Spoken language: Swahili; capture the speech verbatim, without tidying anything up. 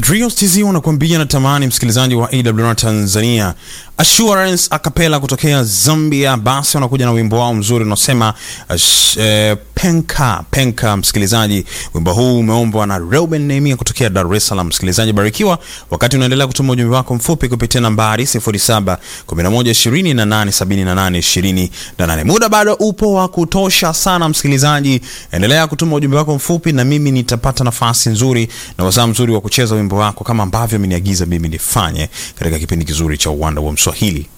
Drios T Z wanakuambia na tamani msikilizaji wa A W R Tanzania. Assurance Acapella kutokea Zambia, basi wanakuja na wimbo wao mzuri unasema uh, Penka Penka. Msikilizaji, wimbo huu umeombwa na Reuben Nehemia kutokea Dar es Salaam. Msikilizaji, barikiwa wakati unaendelea kutuma ujumbe wako mfupi kupitia nambari sifuri saba kumi na moja ishirini na nane sabini na nane ishirini na nane. Muda bado upo wa kutosha sana msikilizaji, endelea kutuma ujumbe wako mfupi na mimi nitapata nafasi nzuri na wasaa mzuri wa kucheza wimbo wako kama ambavyo ameniagiza mimi nifanye katika kipindi kizuri cha Uwanda wa Mswahili.